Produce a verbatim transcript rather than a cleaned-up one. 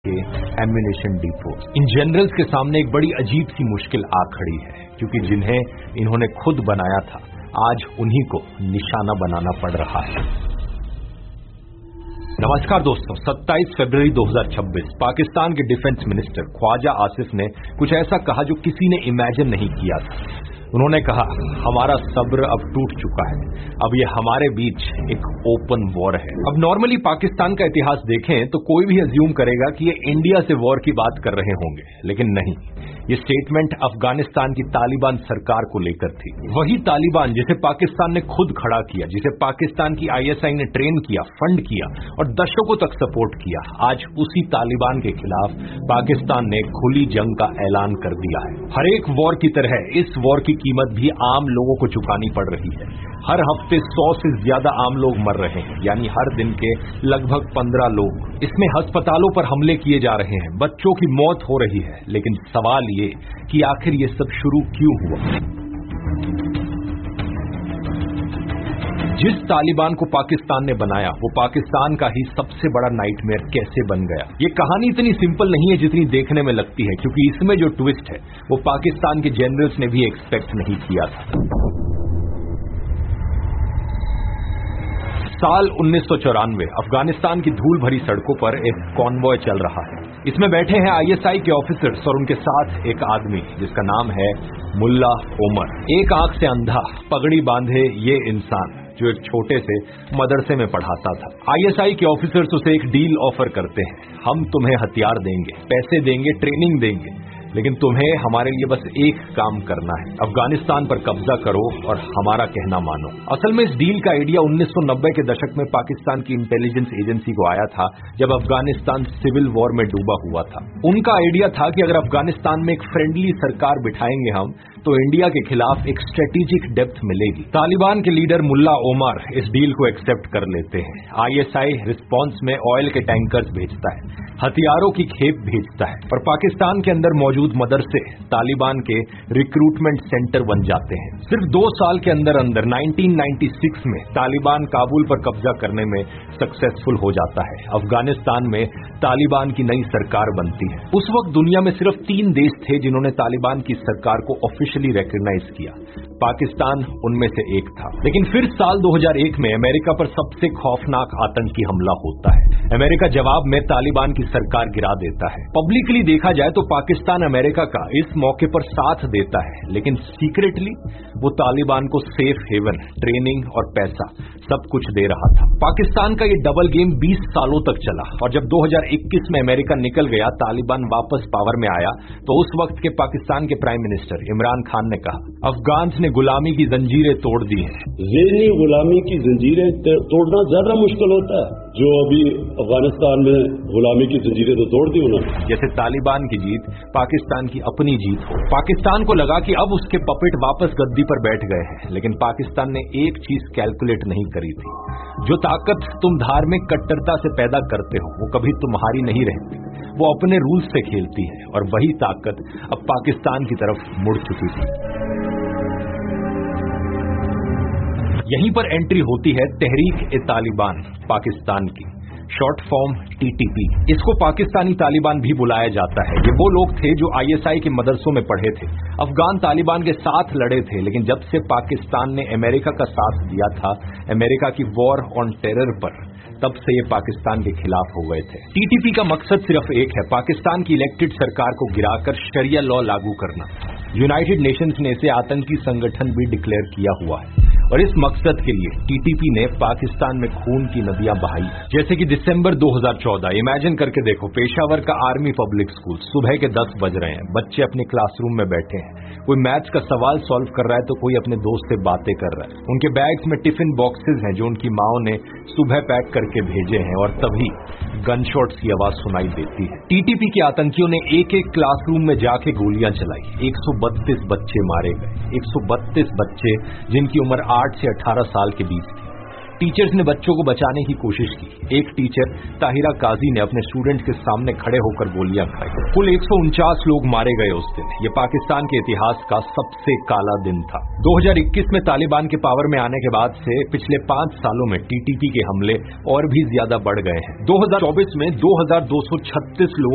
के ammunition depot. इन generals के सामने एक बड़ी अजीब सी मुश्किल आ खड़ी है, क्योंकि जिन्हें इन्होंने खुद बनाया था आज उन्हीं को निशाना बनाना पड़ रहा है। नमस्कार दोस्तों, सत्ताईस फरवरी दो हज़ार छब्बीस पाकिस्तान के डिफेंस मिनिस्टर ख्वाजा आसिफ ने कुछ ऐसा कहा जो किसी ने इमेजिन नहीं किया था। उन्होंने कहा, हमारा सब्र अब टूट चुका है, अब ये हमारे बीच एक ओपन वॉर है। अब नॉर्मली पाकिस्तान का इतिहास देखें तो कोई भी अज्यूम करेगा कि ये इंडिया से वॉर की बात कर रहे होंगे, लेकिन नहीं, ये स्टेटमेंट अफगानिस्तान की तालिबान सरकार को लेकर थी। वही तालिबान जिसे पाकिस्तान ने खुद खड़ा किया, जिसे पाकिस्तान की आईएसआई ने ट्रेन किया, फंड किया और दशकों तक सपोर्ट किया, आज उसी तालिबान के खिलाफ पाकिस्तान ने खुली जंग का ऐलान कर दिया है। हर एक वॉर की तरह इस वॉर की कीमत भी आम लोगों को चुकानी पड़ रही है। हर हफ्ते सौ से ज्यादा आम लोग मर रहे हैं, यानी हर दिन के लगभग पंद्रह लोग। इसमें अस्पतालों पर हमले किए जा रहे हैं, बच्चों की मौत हो रही है, लेकिन सवाल ये कि आखिर ये सब शुरू क्यों हुआ? जिस तालिबान को पाकिस्तान ने बनाया वो पाकिस्तान का ही सबसे बड़ा नाइटमेयर कैसे बन गया? ये कहानी इतनी सिंपल नहीं है जितनी देखने में लगती है, क्योंकि इसमें जो ट्विस्ट है वो पाकिस्तान के जनरल्स ने भी एक्सपेक्ट नहीं किया था। साल उन्नीस सौ चौरानवे अफगानिस्तान की धूल भरी सड़कों पर एक कॉन्वॉय चल रहा है। इसमें बैठे हैं आईएसआई के ऑफिसर्स और उनके साथ एक आदमी जिसका नाम है मुल्ला ओमर। एक आंख से अंधा, पगड़ी बांधे ये इंसान जो एक छोटे से मदरसे में पढ़ाता था। आईएसआई के ऑफिसर्स उसे एक डील ऑफर करते हैं, हम तुम्हें हथियार देंगे, पैसे देंगे, ट्रेनिंग देंगे, लेकिन तुम्हें हमारे लिए बस एक काम करना है, अफगानिस्तान पर कब्जा करो और हमारा कहना मानो। असल में इस डील का आइडिया उन्नीस सौ नब्बे के दशक में पाकिस्तान की इंटेलिजेंस एजेंसी को आया था, जब अफगानिस्तान सिविल वॉर में डूबा हुआ था। उनका आइडिया था कि अगर अफगानिस्तान में एक फ्रेंडली सरकार बिठाएंगे हम तो इंडिया के खिलाफ एक स्ट्रेटेजिक डेप्थ मिलेगी। तालिबान के लीडर मुल्ला ओमर इस डील को एक्सेप्ट कर लेते हैं। आईएसआई रिस्पांस में ऑयल के टैंकर्स भेजता है, हथियारों की खेप भेजता है और पाकिस्तान के अंदर मौजूद मदरसे तालिबान के रिक्रूटमेंट सेंटर बन जाते हैं। सिर्फ दो साल के अंदर अंदर उन्नीस सौ छियानवे में तालिबान काबुल पर कब्जा करने में सक्सेसफुल हो जाता है। अफगानिस्तान में तालिबान की नई सरकार बनती है। उस वक्त दुनिया में सिर्फ तीन देश थे जिन्होंने तालिबान की सरकार को ऑफिशियली रिकॉग्नाइज किया, पाकिस्तान उनमें से एक था। लेकिन फिर साल दो हज़ार एक में अमेरिका पर सबसे खौफनाक आतंकी हमला होता है। अमेरिका जवाब में तालिबान की सरकार गिरा देता है। पब्लिकली देखा जाए तो पाकिस्तान अमेरिका का इस मौके पर साथ देता है, लेकिन सीक्रेटली वो तालिबान को सेफ हेवन, ट्रेनिंग और पैसा सब कुछ दे रहा था। पाकिस्तान का ये डबल गेम बीस सालों तक चला और जब दो हज़ार इक्कीस में अमेरिका निकल गया, तालिबान वापस पावर में आया, तो उस वक्त के पाकिस्तान के प्राइम मिनिस्टर इमरान खान ने कहा, अफगान्स ने गुलामी की जंजीरें तोड़ दी हैं। ज़हनी गुलामी की जंजीरें तोड़ना ज्यादा मुश्किल होता है, जो अभी अफगानिस्तान में गुलामी की जंजीरें तो तोड़ दी उन्होंने। जैसे तालिबान की जीत पाकिस्तान की अपनी जीत हो। पाकिस्तान को लगा कि अब उसके पपेट वापस गद्दी पर बैठ गए हैं, लेकिन पाकिस्तान ने एक चीज कैलकुलेट नहीं करी थी, जो ताकत तुम धार्मिक कट्टरता से पैदा करते हो वो कभी तुम्हारी नहीं रहती, वो अपने रूल्स से खेलती है, और वही ताकत अब पाकिस्तान की तरफ मुड़ चुकी थी। यहीं पर एंट्री होती है तहरीक-ए-तालिबान पाकिस्तान की, शॉर्ट फॉर्म टीटीपी। इसको पाकिस्तानी तालिबान भी बुलाया जाता है। ये वो लोग थे जो आईएसआई के मदरसों में पढ़े थे, अफगान तालिबान के साथ लड़े थे, लेकिन जब से पाकिस्तान ने अमेरिका का साथ दिया था अमेरिका की वॉर ऑन टेरर पर, तब से ये पाकिस्तान के खिलाफ हो गए थे। टीटीपी का मकसद सिर्फ एक है, पाकिस्तान की इलेक्टेड सरकार को गिराकर शरिया लॉ लागू करना। यूनाइटेड नेशंस ने इसे आतंकी संगठन भी डिक्लेयर किया हुआ है, और इस मकसद के लिए टीटीपी ने पाकिस्तान में खून की नदियां बहाई। जैसे कि दिसंबर दो हज़ार चौदह, इमेजिन करके देखो, पेशावर का आर्मी पब्लिक स्कूल, सुबह के दस बज रहे हैं, बच्चे अपने क्लासरूम में बैठे हैं, कोई मैथ्स का सवाल सॉल्व कर रहा है तो कोई अपने दोस्त से बातें कर रहा है। उनके बैग्स में टिफिन बॉक्सेस हैं जो उनकी माओ ने सुबह पैक करके भेजे हैं, और तभी गनशॉट्स की आवाज सुनाई देती है। टीटीपी के आतंकियों ने एक एक क्लासरूम में जाके गोलियां चलाई। एक सौ बत्तीस बच्चे मारे गए, एक सौ बत्तीस बच्चे जिनकी उम्र आठ से अठारह साल के बीच थी। टीचर्स ने बच्चों को बचाने की कोशिश की। एक टीचर ताहिरा काजी ने अपने स्टूडेंट्स के सामने खड़े होकर गोलियां खाई। कुल एक सौ उनचास लोग मारे गए उस दिन। ये पाकिस्तान के इतिहास का सबसे काला दिन था। दो हज़ार इक्कीस में तालिबान के पावर में आने के बाद से पिछले पांच सालों में टीटीपी के हमले और भी ज्यादा बढ़ गए हैं। दो हज़ार चौबीस में दो हज़ार दो सौ छत्तीस लोग